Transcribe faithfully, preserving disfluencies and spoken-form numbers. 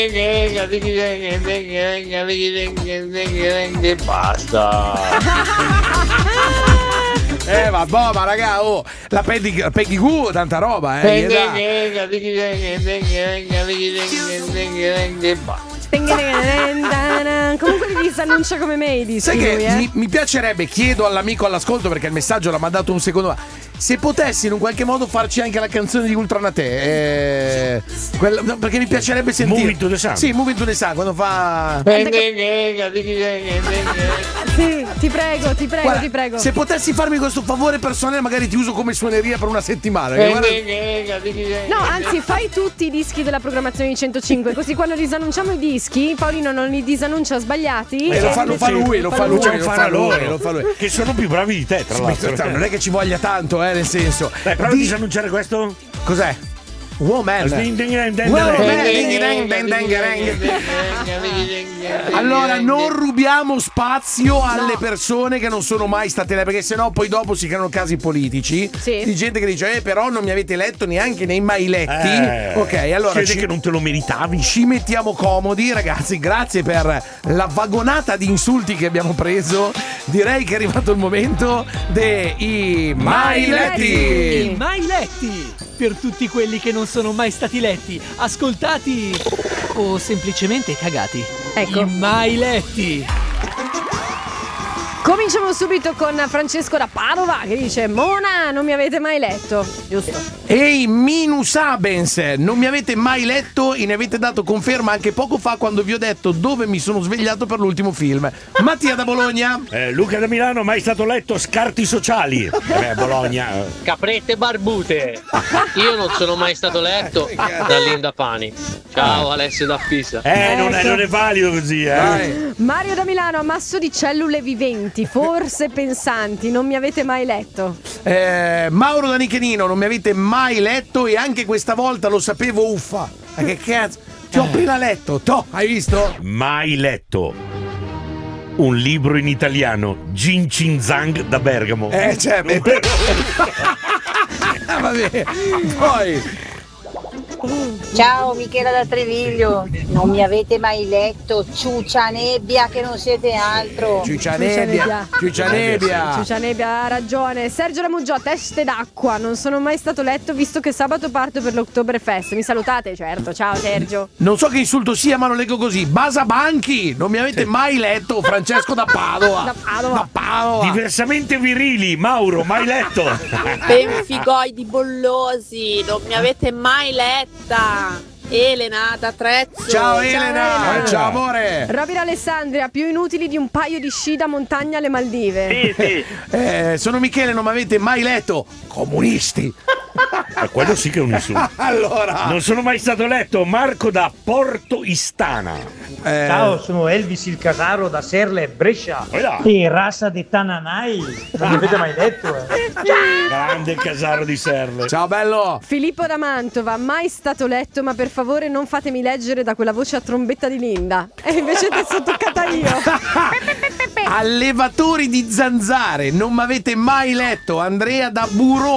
Basta. Eh ma boh, ma raga, oh, la Peggy, Peggy Goo, tanta roba, eh. Comunque li disannuncia come Mady. Sai che lui, eh? mi, mi piacerebbe, chiedo all'amico all'ascolto perché il messaggio l'ha mandato un secondo fa, se potessi in un qualche modo farci anche la canzone di Ultranate, eh, quella, no, perché mi piacerebbe sentire Move Into The Sun. Sì, Move Into The Sun, quando fa Sì, ti prego, ti prego, Guarda, ti prego. se potessi farmi questo favore personale magari ti uso come suoneria per una settimana, che guarda- No, anzi, fai tutti i dischi della programmazione di centocinque, così quando disannunciamo i dischi, Paolino non li disannuncia sbagliati. Eh, lo fa, lo fa lui, lo fa lui, C'è un lo fa fare lui, loro, lo fa lui. che sono più bravi di te, tra l'altro. Non è che ci voglia tanto, eh, nel senso. Dai, prova Di- a disannunciare questo. Cos'è? Woman. Ding, ding, ding, ding, Woman. ding. Ding, ding, ding, ding, ding. Allora non rubiamo spazio alle persone che non sono mai state lette, perché sennò poi dopo si creano casi politici, Sì. di gente che dice eh però non mi avete letto neanche nei mai letti. Eh, Ok, allora credi ci, che non te lo meritavi? ci mettiamo comodi, ragazzi. Grazie per la vagonata di insulti che abbiamo preso. Direi che è arrivato il momento dei mai letti. Mai letti! Per tutti quelli che non sono mai stati letti, ascoltati o semplicemente cagati. Ecco. I mai letti. Cominciamo subito con Francesco da Padova che dice: Mona, non mi avete mai letto. Giusto. Ehi Minus Abens, non mi avete mai letto e ne avete dato conferma anche poco fa quando vi ho detto dove mi sono svegliato per l'ultimo film. Mattia da Bologna. Eh, Luca da Milano, mai stato letto Scarti sociali. Eh, Bologna. Caprette barbute. Io non sono mai stato letto da Linda Pani. Ciao Alessio da Pisa. Eh, non è, non è valido così, eh. Vai. Mario da Milano, ammasso di cellule viventi, forse pensanti, non mi avete mai letto. Eh, Mauro da Nichenino, non mi avete mai letto e anche questa volta lo sapevo, uffa. Ma che cazzo? Ti ho appena letto, toh, hai visto? Mai letto un libro in italiano, Gin Chin Zhang da Bergamo. Eh, cioè, beh. Vabbè, poi Ciao Michela da Treviglio, non mi avete mai letto Ciuccia Nebbia che non siete altro. Ciuccia Nebbia. Nebbia, Ciuccia Nebbia. Ciuccia Nebbia ha ragione. Sergio Ramuggiò, teste d'acqua, non sono mai stato letto visto che sabato parto per l'Oktoberfest. Mi salutate? Certo, ciao Sergio. Non so che insulto sia, ma lo leggo così. Basa Banchi, non mi avete mai letto Francesco da Padova. Da Padova. Da Padova. Diversamente virili, Mauro, mai letto. Benfigoidi bollosi, non mi avete mai letta. Elena da Trezzo. Ciao Elena, Elena. ciao amore. Robin Alessandria, più inutili di un paio di sci da montagna alle Maldive. Sì, sì. Eh, sono Michele, non mi avete mai letto Comunisti. Ma quello sì che è un insulto. Allora, Non sono mai stato letto Marco da Porto Istana. eh, Ciao, sono Elvis il Casaro da Serle, Brescia. Vai là. E Rassa de Tananai, non mi avete mai detto? Eh? Grande Casaro di Serle. ciao bello. Filippo da Mantova, mai stato letto, ma per favore non fatemi leggere da quella voce a trombetta di Linda. E invece te sono toccata io. Allevatori di zanzare, non mi avete mai letto Andrea da Burò.